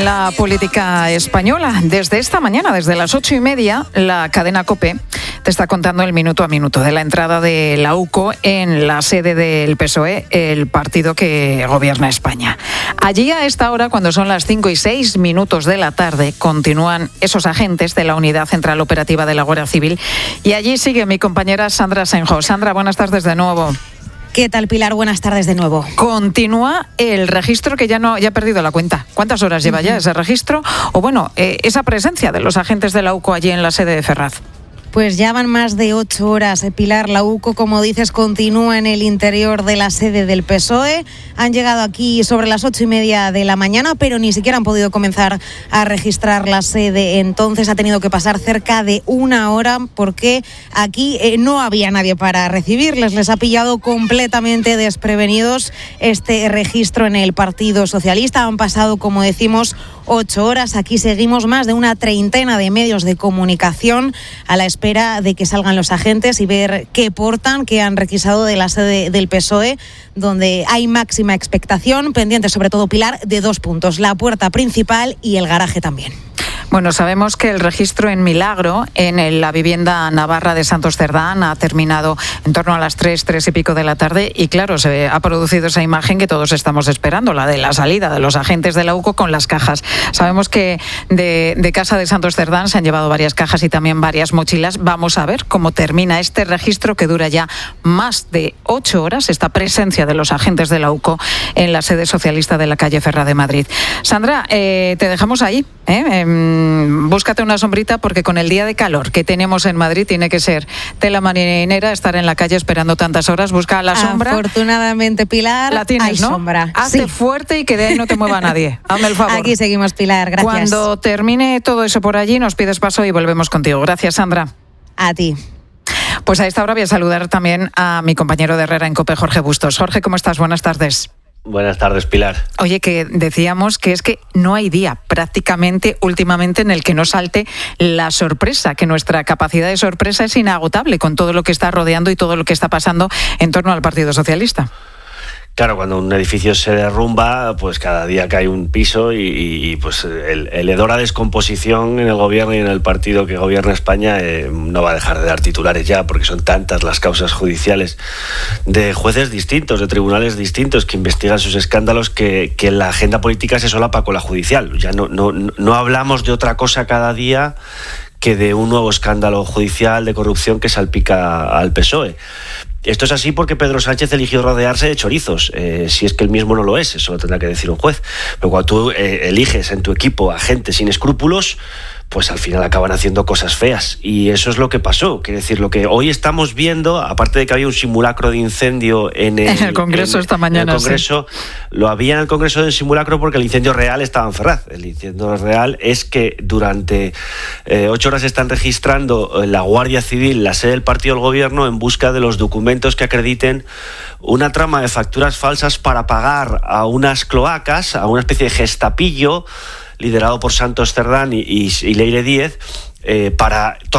en la política española. Desde esta mañana, desde las 8:30, la cadena COPE te está contando el minuto a minuto de la entrada de la UCO en la sede del PSOE, el partido que gobierna España. Allí a esta hora, cuando son las 5:06 de la tarde, continúan esos agentes de la Unidad Central Operativa de la Guardia Civil y allí sigue mi compañera Sandra Senjo. Sandra, buenas tardes de nuevo. ¿Qué tal, Pilar? Buenas tardes de nuevo. Continúa el registro que ya ha perdido la cuenta. ¿Cuántas horas lleva ya ese registro? O bueno, esa presencia de los agentes de la UCO allí en la sede de Ferraz. Pues ya van más de 8 horas, Pilar. La UCO, como dices, continúa en el interior de la sede del PSOE. Han llegado aquí sobre las 8:30 de la mañana, pero ni siquiera han podido comenzar a registrar la sede. Entonces ha tenido que pasar cerca de 1 hora porque aquí no había nadie para recibirles. Les ha pillado completamente desprevenidos este registro en el Partido Socialista. Han pasado, como decimos, 8 horas. Aquí seguimos más de una treintena de medios de comunicación a la espera de que salgan los agentes y ver qué portan, qué han requisado de la sede del PSOE, donde hay máxima expectación, pendiente sobre todo, Pilar, de 2 puntos, la puerta principal y el garaje también. Bueno, sabemos que el registro en Milagro, en la vivienda navarra de Santos Cerdán, ha terminado en torno a las 3 y pico de la tarde y claro, se ha producido esa imagen que todos estamos esperando, la de la salida de los agentes de la UCO con las cajas. Sabemos que de casa de Santos Cerdán se han llevado varias cajas y también varias mochilas. Vamos a ver cómo termina este registro que dura ya más de 8 horas, esta presencia de los agentes de la UCO en la sede socialista de la calle Ferraz de Madrid. Sandra, te dejamos ahí, búscate una sombrita porque con el día de calor que tenemos en Madrid tiene que ser tela marinera estar en la calle esperando tantas horas. Busca la sombra. Afortunadamente, Pilar, la tienes, hay ¿no? sombra. Hazte fuerte y que de ahí no te mueva nadie. Hazme el favor. Aquí seguimos, Pilar, gracias. Cuando termine todo eso por allí nos pides paso y volvemos contigo. Gracias, Sandra. A ti. Pues a esta hora voy a saludar también a mi compañero de Herrera en COPE, Jorge Bustos. Jorge, ¿cómo estás? Buenas tardes. Buenas tardes, Pilar. Oye, que decíamos que es que no hay día prácticamente últimamente en el que no salte la sorpresa, que nuestra capacidad de sorpresa es inagotable con todo lo que está rodeando y todo lo que está pasando en torno al Partido Socialista. Claro, cuando un edificio se derrumba, pues cada día cae un piso y pues el hedor a descomposición en el gobierno y en el partido que gobierna España no va a dejar de dar titulares ya, porque son tantas las causas judiciales de jueces distintos, de tribunales distintos que investigan sus escándalos que la agenda política se solapa con la judicial. Ya no hablamos de otra cosa cada día que de un nuevo escándalo judicial de corrupción que salpica al PSOE. Esto es así porque Pedro Sánchez eligió rodearse de chorizos, si es que él mismo no lo es, eso lo tendrá que decir un juez. Pero cuando tú eliges en tu equipo a gente sin escrúpulos, pues al final acaban haciendo cosas feas. Y eso es lo que pasó. Quiere decir, lo que hoy estamos viendo, aparte de que había un simulacro de incendio en el Congreso esta mañana. En el Congreso, sí. Lo había en el Congreso del simulacro porque el incendio real estaba en Ferraz. El incendio real es que durante 8 horas están registrando la Guardia Civil, la sede del partido del gobierno, en busca de los documentos que acrediten una trama de facturas falsas para pagar a unas cloacas, a una especie de gestapillo liderado por Santos Cerdán y Leire Díez, para